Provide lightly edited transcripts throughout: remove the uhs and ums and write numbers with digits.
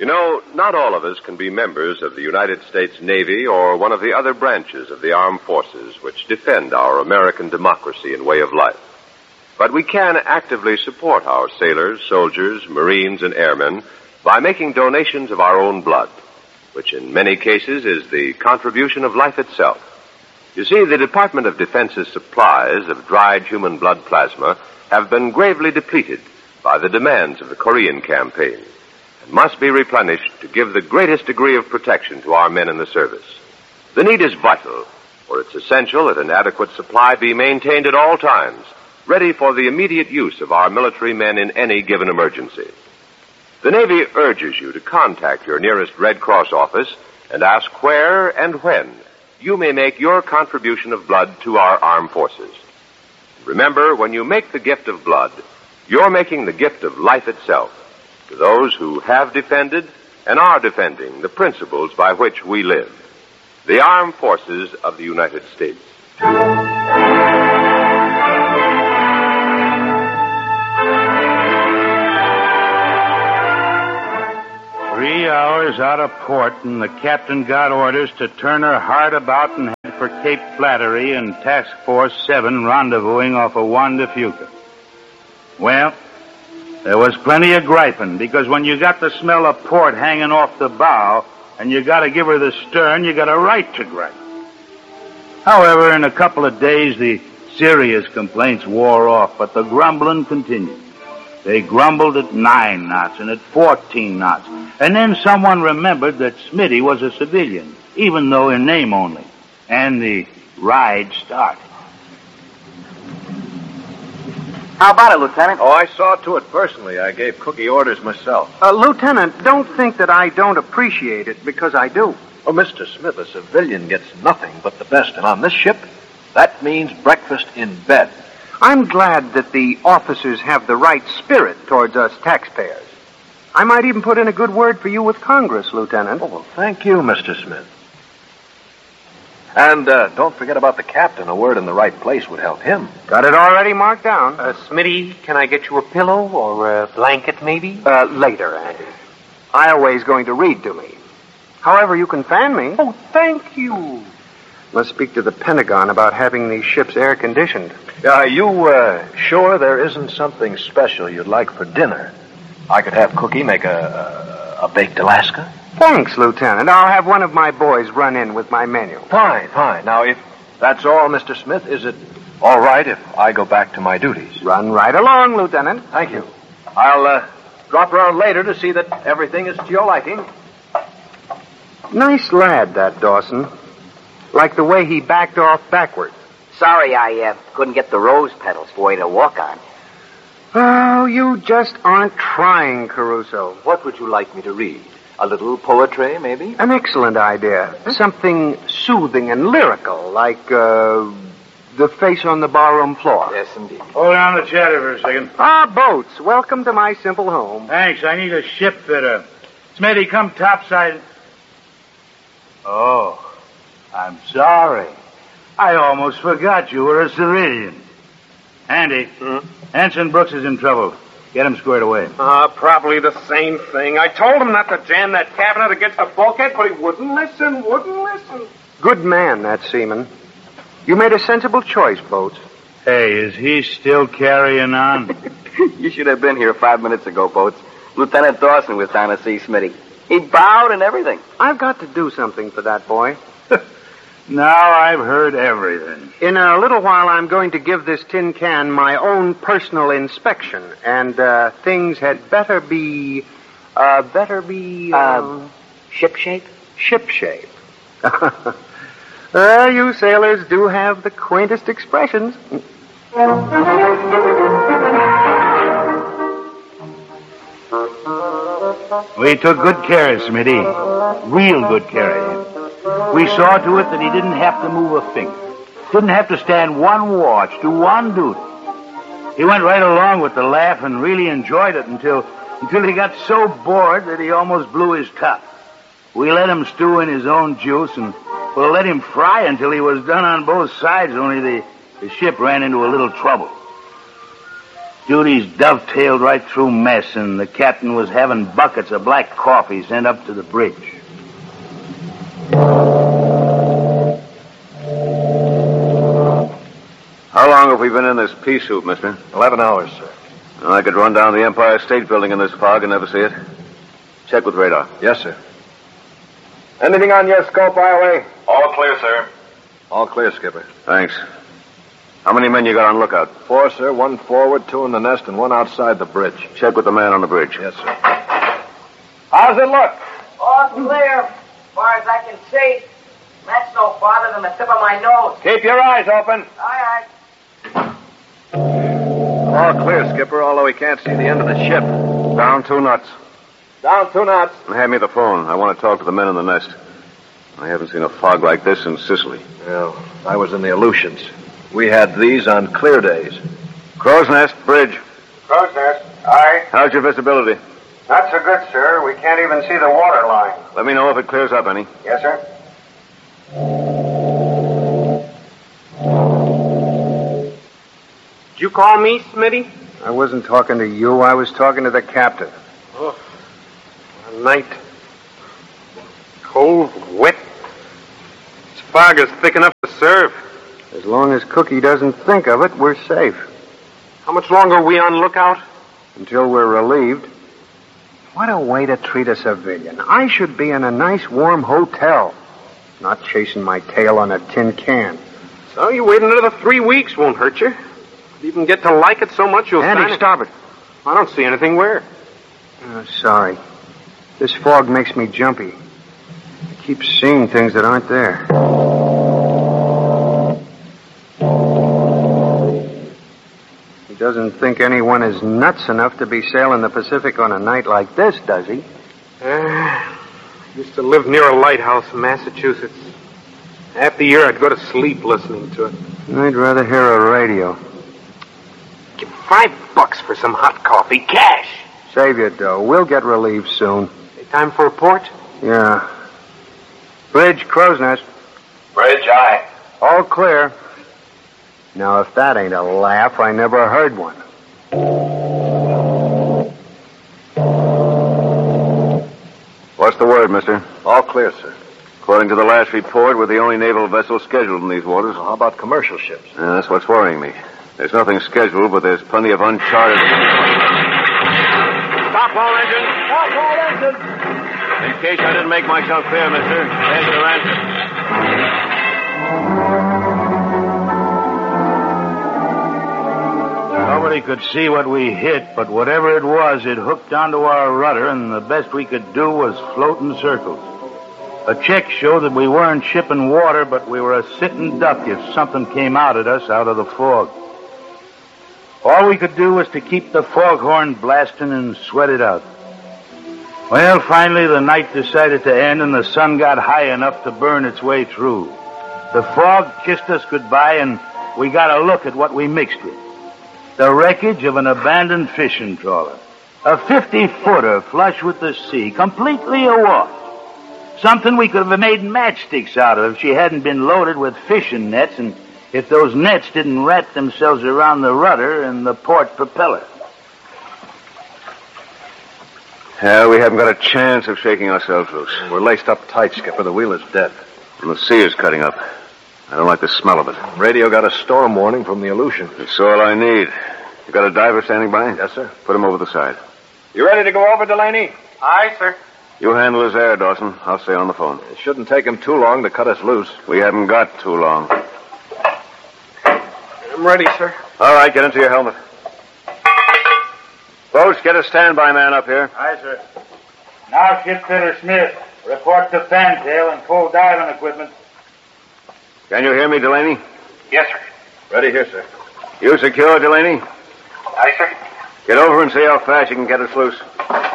You know, not all of us can be members of the United States Navy or one of the other branches of the armed forces which defend our American democracy and way of life. But we can actively support our sailors, soldiers, Marines, and airmen by making donations of our own blood, which in many cases is the contribution of life itself. You see, the Department of Defense's supplies of dried human blood plasma have been gravely depleted by the demands of the Korean campaign and must be replenished to give the greatest degree of protection to our men in the service. The need is vital, for it's essential that an adequate supply be maintained at all times, ready for the immediate use of our military men in any given emergency. The Navy urges you to contact your nearest Red Cross office and ask where and when you may make your contribution of blood to our armed forces. Remember, when you make the gift of blood, you're making the gift of life itself to those who have defended and are defending the principles by which we live. The Armed Forces of the United States. 3 hours out of port, and the captain got orders to turn her hard about and head for Cape Flattery and Task Force 7 rendezvousing off of Juan de Fuca. Well, there was plenty of griping, because when you got the smell of port hanging off the bow and you got to give her the stern, you got a right to gripe. However, in a couple of days, the serious complaints wore off, but the grumbling continued. They grumbled at 9 knots and at 14 knots. And then someone remembered that Smitty was a civilian, even though in name only. And the ride started. How about it, Lieutenant? Oh, I saw to it personally. I gave Cookie orders myself. Lieutenant, don't think that I don't appreciate it, because I do. Oh, Mr. Smith, a civilian gets nothing but the best. And on this ship, that means breakfast in bed. I'm glad that the officers have the right spirit towards us taxpayers. I might even put in a good word for you with Congress, Lieutenant. Oh, well, thank you, Mr. Smith. And don't forget about the captain. A word in the right place would help him. Got it already marked down. Smitty, can I get you a pillow or a blanket, maybe? Later, Andy. Ioway's going to read to me. However, you can fan me. Oh, thank you. Must speak to the Pentagon about having these ships air-conditioned. Are you sure there isn't something special you'd like for dinner? I could have Cookie make a baked Alaska. Thanks, Lieutenant. I'll have one of my boys run in with my menu. Fine. Now, if that's all, Mr. Smith, is it all right if I go back to my duties? Run right along, Lieutenant. Thank you. I'll drop around later to see that everything is to your liking. Nice lad, that Dawson. Like the way he backed off backward. Sorry I couldn't get the rose petals for you to walk on. Oh, you just aren't trying, Caruso. What would you like me to read? A little poetry, maybe? An excellent idea. Something soothing and lyrical, like, The Face on the Barroom Floor. Yes, indeed. Hold on the chatter for a second. Boats. Welcome to my simple home. Thanks. I need a ship fitter. Smitty, come topside. Oh, I'm sorry. I almost forgot you were a civilian. Andy, Ensign Brooks is in trouble. Get him squared away. Probably the same thing. I told him not to jam that cabinet against the bulkhead, but he wouldn't listen. Good man, that seaman. You made a sensible choice, Boats. Hey, is he still carrying on? You should have been here 5 minutes ago, Boats. Lieutenant Dawson was down to see Smitty. He bowed and everything. I've got to do something for that boy. Now I've heard everything. In a little while, I'm going to give this tin can my own personal inspection, and things had better be, Shipshape? Shipshape. You sailors do have the quaintest expressions. We took good care of Smitty. Real good care of him. We saw to it that he didn't have to move a finger. Didn't have to stand one watch, do one duty. He went right along with the laugh and really enjoyed it until he got so bored that he almost blew his top. We let him stew in his own juice and let him fry until he was done on both sides, only the ship ran into a little trouble. Duties dovetailed right through mess, and the captain was having buckets of black coffee sent up to the bridge. How long have we been in this pea soup, mister? 11 hours, sir. I could run down the Empire State Building in this fog and never see it. Check with radar. Yes, sir. Anything on your scope, Ioway? All clear, sir. All clear, Skipper. Thanks. How many men you got on lookout? 4, sir. 1 forward, 2 in the nest, and 1 outside the bridge. Check with the man on the bridge. Yes, sir. How's it look? All clear, as far as I can see. That's no farther than the tip of my nose. Keep your eyes open. Aye, All clear, Skipper, although we can't see the end of the ship. Down 2 knots. Down 2 knots. Hand me the phone. I want to talk to the men in the nest. I haven't seen a fog like this in Sicily. Well, I was in the Aleutians. We had these on clear days. Crow's Nest, bridge. Crow's Nest. Aye. How's your visibility? Not so good, sir. We can't even see the water line. Let me know if it clears up any. Yes, sir. Did you call me, Smitty? I wasn't talking to you. I was talking to the captain. Oh, a night. Cold, wet. This fog is thick enough to serve. As long as Cookie doesn't think of it, we're safe. How much longer are we on lookout? Until we're relieved. What a way to treat a civilian. I should be in a nice warm hotel, not chasing my tail on a tin can. So you wait another 3 weeks, won't hurt you. If you can get to like it so much, you'll sign Andy, it. stop it. I don't see anything where. Sorry. This fog makes me jumpy. I keep seeing things that aren't there. He doesn't think anyone is nuts enough to be sailing the Pacific on a night like this, does he? Used to live near a lighthouse in Massachusetts. Half the year I'd go to sleep listening to it. I'd rather hear a radio. Give $5 for some hot coffee, cash. Save your dough. We'll get relieved soon. Time for a port? Yeah. Bridge, Crow's Nest. Bridge, aye. All clear. Now, if that ain't a laugh, I never heard one. What's the word, mister? All clear, sir. According to the last report, we're the only naval vessel scheduled in these waters. How about commercial ships? Yeah, that's what's worrying me. There's nothing scheduled, but there's plenty of uncharted... Stop all engines! Stop all engines! In case I didn't make myself clear, mister, there's your answer. Nobody could see what we hit, but whatever it was, it hooked onto our rudder, and the best we could do was float in circles. A check showed that we weren't shipping water, but we were a sitting duck if something came out at us out of the fog. All we could do was to keep the foghorn blasting and sweat it out. Well, finally the night decided to end, and the sun got high enough to burn its way through. The fog kissed us goodbye, and we got a look at what we mixed with. The wreckage of an abandoned fishing trawler. A 50-footer flush with the sea, completely awash. Something we could have made matchsticks out of if she hadn't been loaded with fishing nets and if those nets didn't wrap themselves around the rudder and the port propeller. Yeah, we haven't got a chance of shaking ourselves loose. We're laced up tight, Skipper. The wheel is dead. And the sea is cutting up. I don't like the smell of it. Radio got a storm warning from the Aleutian. It's all I need. You got a diver standing by? Yes, sir. Put him over the side. You ready to go over, Delaney? Aye, sir. You handle his air, Dawson. I'll stay on the phone. It shouldn't take him too long to cut us loose. We haven't got too long. I'm ready, sir. All right, get into your helmet. Boats, get a standby man up here. Aye, sir. Now, Shipfitter Smith, report to Fantail and full diving equipment. Can you hear me, Delaney? Yes, sir. Ready here, sir. You secure, Delaney? Aye, sir. Get over and see how fast you can get us loose.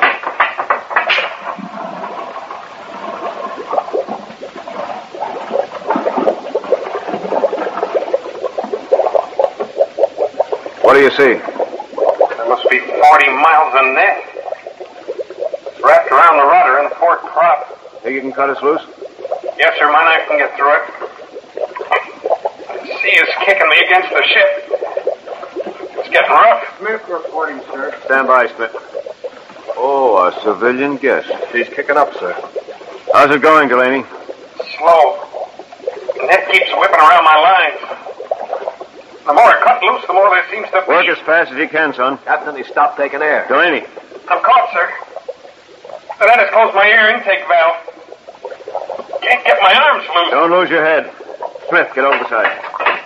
What do you see? There must be 40 miles in net. It's wrapped around the rudder and the port prop. Think you can cut us loose? Yes, sir. My knife can get through it. The sea is kicking me against the ship. It's getting rough. Smith reporting, sir. Stand by, Smith. Oh, a civilian guest. She's kicking up, sir. How's it going, Delaney? Slow. Ned keeps whipping around my lines. The more I cut loose, the more there seems to be. Work as fast as you can, son. Captain, he stopped taking air. Delaney. I'm caught, sir. The net has closed my air intake valve. Can't get my arms loose. Don't lose your head. Smith, get over the side.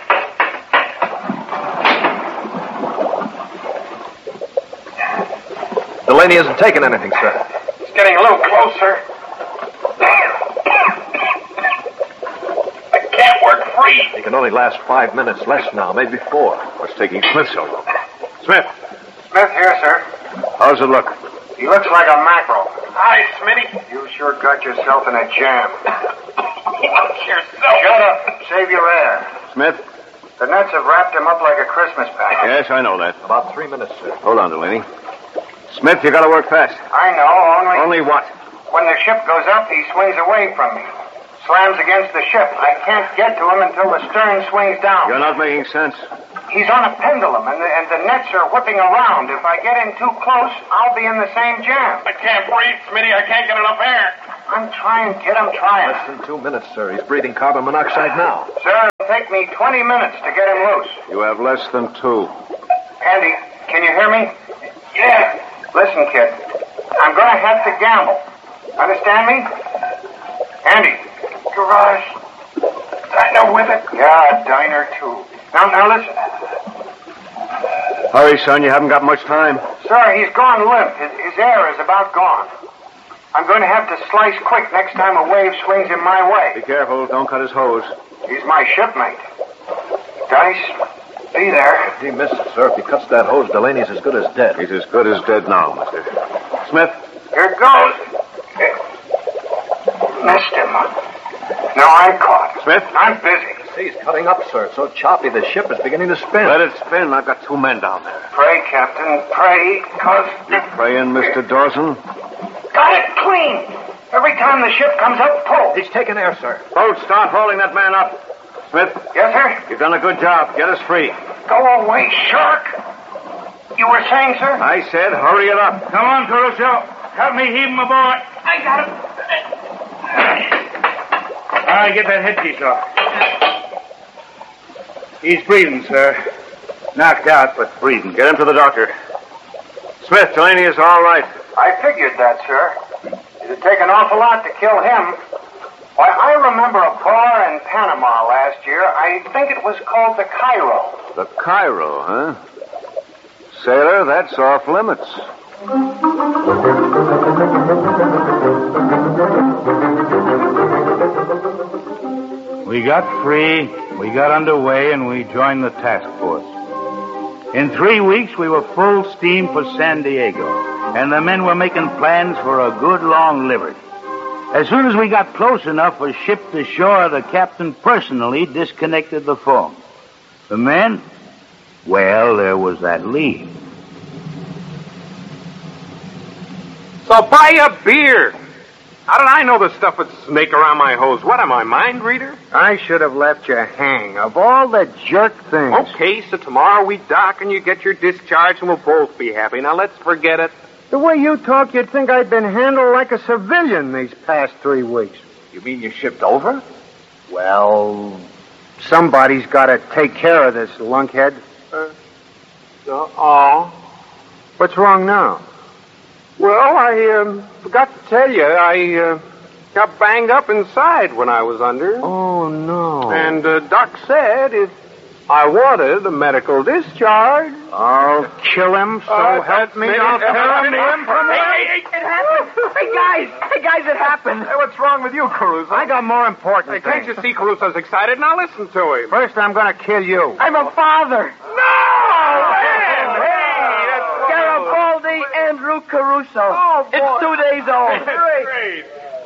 Delaney isn't taking anything, sir. It's getting a little closer. I can't work free. He can only last 5 minutes, less now, maybe 4. What's taking Smith so long? Smith, Smith here, sir. how's it look? He looks like a mackerel. Hi, Smitty. You sure got yourself in a jam. Watch yourself. Shut up. Save your air. Smith? The nets have wrapped him up like a Christmas package. Yes, I know that. About 3 minutes, sir. Hold on, Delaney. Smith, you gotta work fast. I know, Only what? when the ship goes up, he swings away from me. Slams against the ship. I can't get to him until the stern swings down. You're not making sense. He's on a pendulum, and the nets are whipping around. If I get in too close, I'll be in the same jam. I can't breathe, Smitty. I can't get enough air. I'm trying, kid. I'm trying. Less than 2 minutes, sir. He's breathing carbon monoxide now. Sir, it'll take me 20 minutes to get him loose. You have less than 2. Andy, can you hear me? Yeah. Listen, kid. I'm going to have to gamble. Understand me? Andy. Garage. Diner with it. Yeah, a diner, too. Now listen. Hurry, son. You haven't got much time. Sir, he's gone limp. His air is about gone. I'm going to have to slice quick next time a wave swings in my way. Be careful. Don't cut his hose. He's my shipmate. Dice, be there. If he misses, sir, if he cuts that hose, Delaney's as good as dead. He's as good as dead now, mister. Smith? Here it goes. Missed him. Now I'm caught. Smith? I'm busy. He's cutting up, sir. It's so choppy, the ship is beginning to spin. Let it spin. I've got 2 men down there. Pray, Captain, pray, cause... Praying, Mr. Dawson? Got it clean. Every time the ship comes up, pull. He's taking air, sir. Boat, start hauling that man up. Smith? Yes, sir? You've done a good job. Get us free. Go away, shark. You were saying, sir? I said hurry it up. Come on, Caruso. Help me heave him aboard. I got him. All right, get that headpiece off. He's breathing, sir. Knocked out, but breathing. Get him to the doctor. Smith, Delaney is all right. I figured that, sir. It'd take an awful lot to kill him. Why, I remember a bar in Panama last year. I think it was called the Cairo. The Cairo, huh? Sailor, that's off limits. We got free, we got underway, and we joined the task force. In 3 weeks, we were full steam for San Diego, and the men were making plans for a good long liberty. As soon as we got close enough for ship to shore, the captain personally disconnected the phone. The men? Well, there was that lead. So buy a beer. How did I know the stuff would snake around my hose? What am I, mind reader? I should have left you hang. Of all the jerk things. Okay, so tomorrow we dock and you get your discharge and we'll both be happy. Now let's forget it. The way you talk, you'd think I'd been handled like a civilian these past 3 weeks. You mean you shipped over? Well, somebody's got to take care of this lunkhead. What's wrong now? Well, I forgot to tell you, I got banged up inside when I was under. Oh, no. And Doc said if I wanted a medical discharge... I'll kill him, so help me. I'll tear him limb from limb. Hey, it happened. Hey, guys, it happened. Hey, what's wrong with you, Caruso? I got more important Hey, things. can't you see Caruso's excited? Now listen to him. First, I'm going to kill you. I'm a father. No! Garibaldi Andrew Caruso. Oh, boy. It's 2 days old. Great.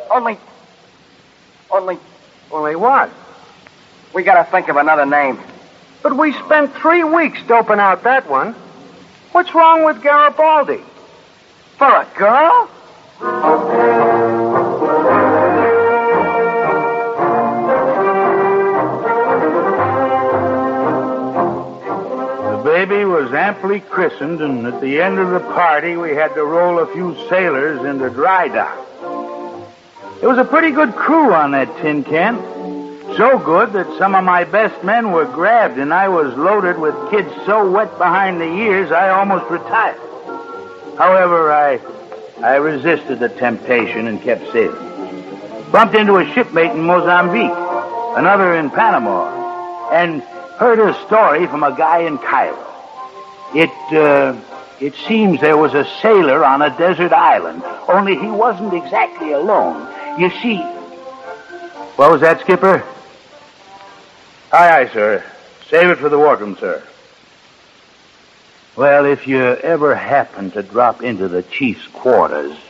Only what? We gotta think of another name. But we spent 3 weeks doping out that one. What's wrong with Garibaldi? For a girl? The baby was amply christened, and at the end of the party, we had to roll a few sailors into dry dock. There was a pretty good crew on that tin can. So good that some of my best men were grabbed, and I was loaded with kids so wet behind the ears I almost retired. However, I resisted the temptation and kept sailing. Bumped into a shipmate in Mozambique, another in Panama, and heard a story from a guy in Cairo. It seems there was a sailor on a desert island, only he wasn't exactly alone. You see... What was that, Skipper? Aye, aye, sir. Save it for the wardroom, sir. Well, if you ever happen to drop into the chief's quarters,